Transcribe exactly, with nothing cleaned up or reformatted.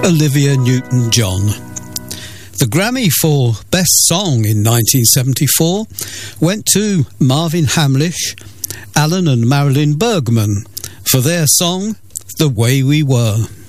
Olivia Newton-John. The Grammy for Best Song in nineteen seventy-four went to Marvin Hamlish, Alan and Marilyn Bergman for their song The Way We Were.